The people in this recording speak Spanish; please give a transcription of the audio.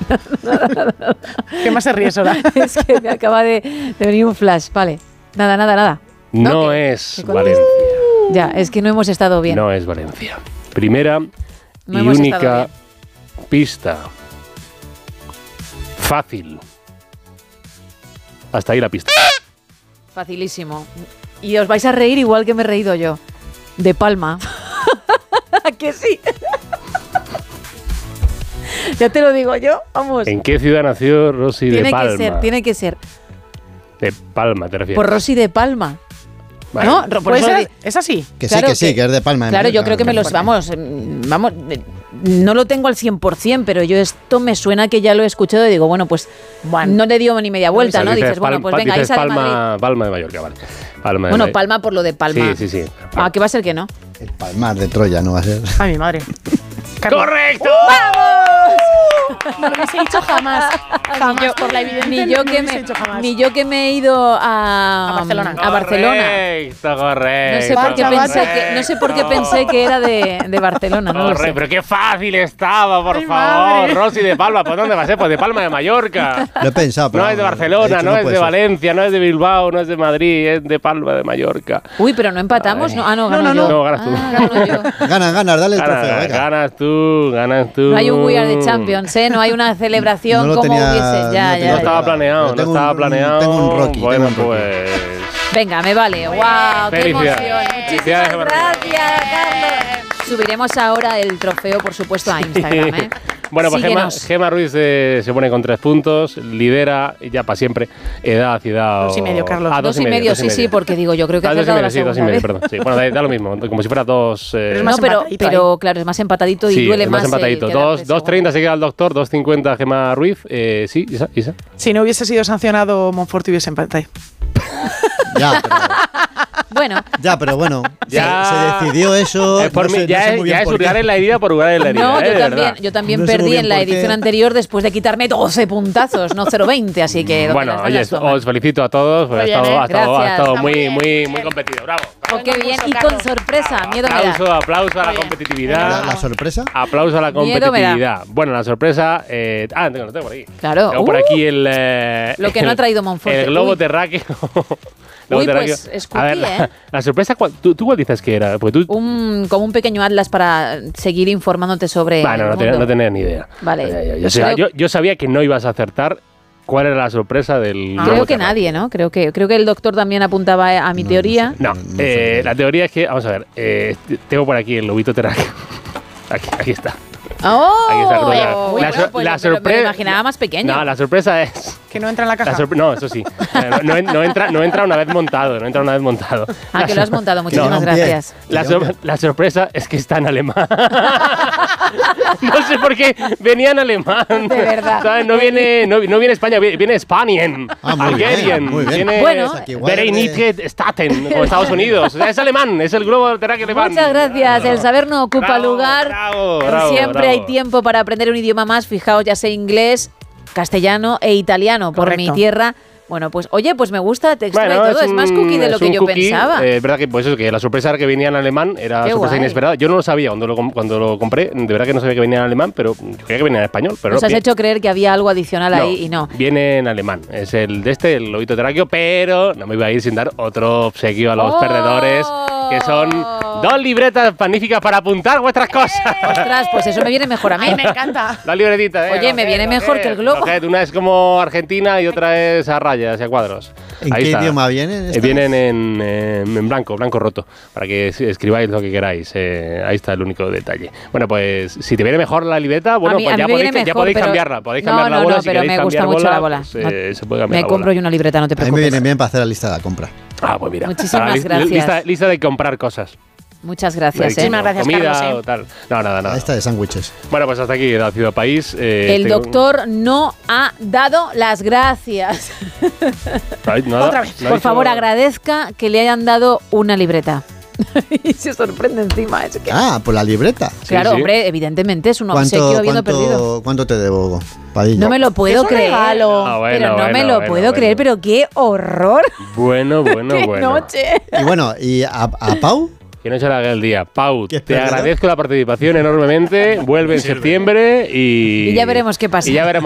Nada. ¿Qué más se ríe, Sora? Es que me acaba de venir un flash. Vale. Nada. No es Valencia. Ya, es que no hemos estado bien. No es Valencia. Primera No y hemos única estado pista. Fácil. Hasta ahí la pista. Facilísimo. Y os vais a reír igual que me he reído yo. De Palma. ¿A que sí? Ya te lo digo yo, vamos. ¿En qué ciudad nació Rosy de Palma? Tiene que ser. De Palma, te refieres. Por Rosy de Palma. Vale. ¿No? Por ¿Puede eso ser? ¿Es así? Que Claro sí, que es de Palma. Claro, yo creo que me los... Vamos, no lo tengo al 100%, pero yo esto me suena que ya lo he escuchado y digo, bueno, pues no le dio ni media vuelta, ¿no? Dices, bueno, pues venga, dices Isa de Madrid. Palma de Mallorca, vale. Palma de Bueno, Mallorca. Palma por lo de Palma. Sí. Ah, ¿qué va a ser que no? El Palmar de Troya no va a ser. Ay, mi madre. ¡Correcto! No lo hubiese dicho jamás. Jamás, por la evidencia. Ni yo que me he ido a Barcelona. A Barcelona. Correcto. No sé por qué pensé que era de Barcelona, no lo sé. Pero qué fácil estaba, por Ay, favor. madre. Rosy de Palma, ¿por dónde va a ser? Pues de Palma de Mallorca. Lo he pensado, pero No es de he Barcelona, dicho, no es puede de ser. Valencia, no es de Bilbao, no es de Madrid, es de Palma de Mallorca. Uy, pero no empatamos, ¿no? Ah, no, gano No, yo. no, ganas tú. Gano yo. Ganas, dale el trofeo, venga. Ganas tú. No hay un We Are the Champions, ¿eh? No hay una celebración No lo como tenía- hubiese. no Ya, tenía ya. No estaba planeado, Tengo Tengo un Rocky, Bueno, tengo un Rocky. pues... Venga, me vale. ¡Wow! ¡Qué emoción! Felicidades. Muchísimas Felicidades, gracias, Carlos. Subiremos ahora el trofeo, por supuesto, a Instagram, ¿eh? Bueno, pues Síguenos. Gemma Ruiz se pone con 3 puntos, lidera y ya para siempre. Edad. 2,5, Carlos. 2,5, sí, porque digo, yo creo que has 2,5, dado la sí, segunda 2,5, vez. perdón. Sí, bueno, da lo mismo, como si fuera 2... Es No, más empatadito pero claro, es más empatadito y sí, duele es más empatadito. quedarte 2,30 se queda el doctor, 2,50 Gemma Ruiz. Sí, Isa. Si no hubiese sido sancionado, Monforte hubiese empatado. Pero bueno, Ya. se decidió eso. Por no mí, sé- ya, no sé es, muy bien ya es por hurgar qué. en la herida por hurgar en la herida. No, de verdad. yo también No sé muy perdí bien en la por edición qué. anterior después de quitarme 12 puntazos, no 0,20, así que... ¿dónde Bueno, las oye, das, toma? os felicito a todos, porque Muy ha bien, estado gracias. muy competido. Bravo. Oh, qué bien, y con sorpresa, miedo me da. Aplauso a la Muy bien. competitividad. La sorpresa. Aplauso a la Miedo me da. competitividad. Bueno, la sorpresa... lo tengo por aquí. Claro. Tengo por aquí el... Lo que no ha traído Monforte. El globo Uy. terráqueo. Uy, Globo pues, terráqueo. escupí, A ver, ¿eh? la sorpresa, ¿tú cuál dices que era? Porque tú... Como un pequeño atlas para seguir informándote sobre Bueno, el no mundo. tenía ni idea. Vale. Yo sabía que no ibas a acertar cuál era la sorpresa del globo Creo que terráqueo. nadie, ¿no? Creo que el doctor también apuntaba a mi teoría. No, la teoría es que, vamos a ver, tengo por aquí el lobito terráqueo. Aquí está. ¡Oh! Aquí está, creo que Uy, la bueno, pues me lo sorpresa. imaginaba más pequeño. No, la sorpresa es. Que no entra en la caja. No, eso sí. No entra una vez montado. Ah, que lo has montado. Muchísimas No, gracias. La sorpresa es que está en alemán. No sé por qué venía en alemán. De verdad. ¿Sabes? No viene España, viene Spanien. Muy bien, Algerien. muy bien. Viene Bueno. Vereinigte Staaten, como Estados Unidos. O sea, es alemán, es el globo terráqueo alemán. Muchas gracias. El saber no ocupa Bravo, lugar. bravo, Siempre bravo. hay tiempo para aprender un idioma más. Fijaos, ya sé inglés, castellano e italiano por Correcto. mi tierra. Bueno, pues oye, pues me gusta textura y todo. Es más cookie de lo que yo pensaba. Es verdad que pues eso, que la sorpresa era que venía en alemán, era Qué sorpresa guay. inesperada. Yo no lo sabía cuando lo compré, de verdad que no sabía que venía en alemán, pero yo creía que venía en español. Pero Nos no, has hecho creer que había algo adicional ahí y no. Viene en alemán, es el lobito terráqueo, pero no me iba a ir sin dar otro obsequio a los ¡Oh! perdedores, que son 2 libretas magníficas para apuntar vuestras cosas. Ostras, pues eso me viene mejor a mí. Ay, me encanta. La libretita, Oye, me viene mejor que el globo. Una es como Argentina y otra es a rayas y a cuadros. ¿En Ahí qué está. idioma vienen estas? Vienen en blanco roto, para que escribáis lo que queráis. Ahí está el único detalle. Bueno, pues si te viene mejor la libreta, bueno, A mí pues ya me viene podéis mejor, pero- cambiarla. Podéis No, cambiar la no, bola no, si pero queréis me gusta cambiar mucho la bola. pues, se puede cambiar Me la compro bola. yo una libreta, no te A mí me preocupes. viene bien para hacer la lista de la compra. Ah, pues mira. Muchísimas gracias. Lista de comprar cosas. Muchas gracias. Muchísimas gracias, Comida Carlos, o tal. No, nada. La lista de sándwiches. Bueno, pues hasta aquí la Ciudad País. El doctor no ha dado las gracias. Otra vez. Por favor, agradezca que le hayan dado una libreta. Y se sorprende encima. Es que... Por la libreta. Claro, sí. hombre, evidentemente es un obsequio habiendo perdido. ¿Cuánto te debo, Padilla? No me lo puedo Es un creer. regalo. Pero no me lo puedo creer, pero qué horror. Bueno. Qué noche. Y bueno, ¿y a Pau? Que no se le haga el día. Pau, ¿Qué es te perdedor? agradezco la participación enormemente. Vuelve en septiembre y Y ya veremos qué pasa. Y ya veremos.